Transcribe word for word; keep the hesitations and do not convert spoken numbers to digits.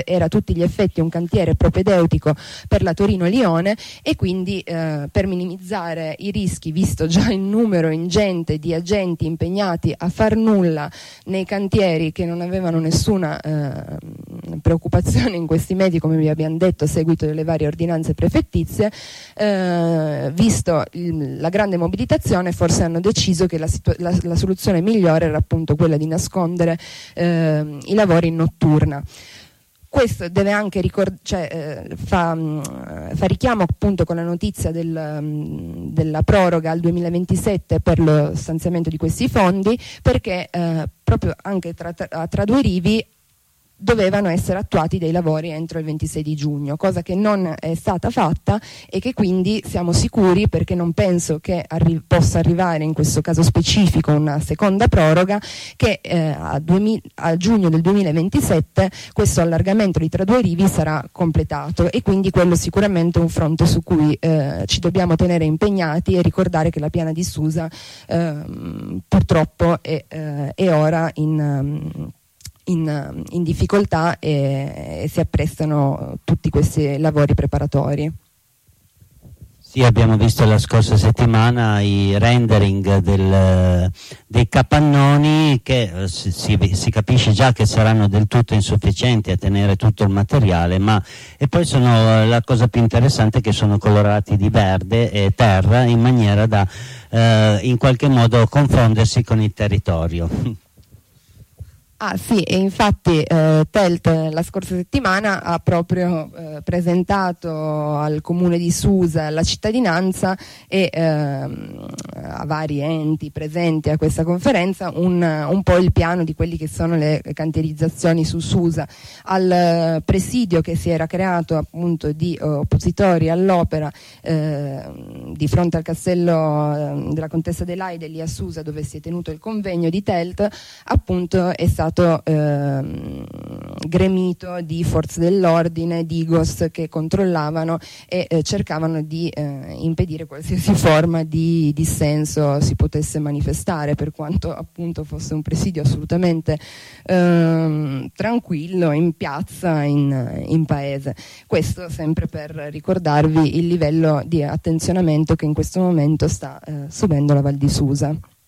era a tutti gli effetti un cantiere propedeutico per la Torino-Lione, e quindi eh, per minimizzare i rischi, visto già il numero ingente di agenti impegnati a far nulla nei cantieri che non avevano nessuna eh, preoccupazione in questi mesi, come vi abbiamo detto, a seguito delle varie ordinanze prefettizie, eh, visto il, la grande mobilitazione, forse hanno deciso che la, la, la soluzione migliore era appunto quella di nascondere eh, i lavori in notturna. Questo deve anche ricord- cioè, eh, fa, mh, fa richiamo appunto con la notizia del, mh, della proroga al duemilaventisette per lo stanziamento di questi fondi, perché eh, proprio anche tra, tra, tra due rivi dovevano essere attuati dei lavori entro il ventisei di giugno, cosa che non è stata fatta e che quindi siamo sicuri, perché non penso che arri- possa arrivare in questo caso specifico una seconda proroga, che eh, a, duemila, a giugno del duemilaventisette questo allargamento di tra due rivi sarà completato, e quindi quello sicuramente è un fronte su cui eh, ci dobbiamo tenere impegnati e ricordare che la piana di Susa eh, purtroppo è, eh, è ora in... Um, In, in difficoltà e, e si apprestano tutti questi lavori preparatori. Sì, abbiamo visto la scorsa settimana i rendering del, dei capannoni che si, si, si capisce già che saranno del tutto insufficienti a tenere tutto il materiale, ma e poi sono la cosa più interessante, che sono colorati di verde e terra in maniera da eh, in qualche modo confondersi con il territorio. Ah sì, e infatti eh, Telt la scorsa settimana ha proprio eh, presentato al comune di Susa, alla cittadinanza e ehm, a vari enti presenti a questa conferenza un, un po' il piano di quelli che sono le cantierizzazioni su Susa. Al presidio che si era creato appunto di oppositori all'opera eh, di fronte al castello eh, della Contessa dell'Aide lì a Susa, dove si è tenuto il convegno di Telt, appunto è stato Eh, gremito di forze dell'ordine, di I G O S, che controllavano e eh, cercavano di eh, impedire qualsiasi forma di dissenso si potesse manifestare, per quanto appunto fosse un presidio assolutamente eh, tranquillo in piazza, in, in paese. Questo sempre per ricordarvi il livello di attenzionamento che in questo momento sta eh, subendo la Val di Susa.